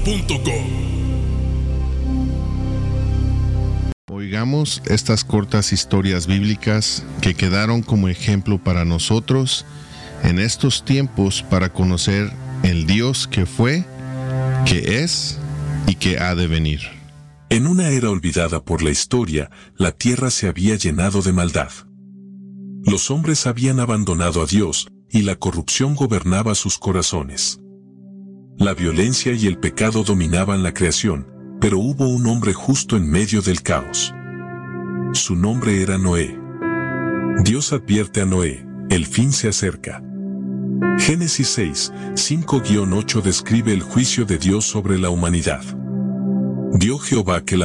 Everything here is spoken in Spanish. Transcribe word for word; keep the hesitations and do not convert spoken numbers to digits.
punto com. Oigamos estas cortas historias bíblicas que quedaron como ejemplo para nosotros en estos tiempos para conocer el Dios que fue, que es y que ha de venir. En una era olvidada por la historia, la tierra se había llenado de maldad. Los hombres habían abandonado a Dios y la corrupción gobernaba sus corazones. La violencia y el pecado dominaban la creación, pero hubo un hombre justo en medio del caos. Su nombre era Noé. Dios advierte a Noé, el fin se acerca. Génesis seis, cinco a ocho describe el juicio de Dios sobre la humanidad. Vio Jehová que la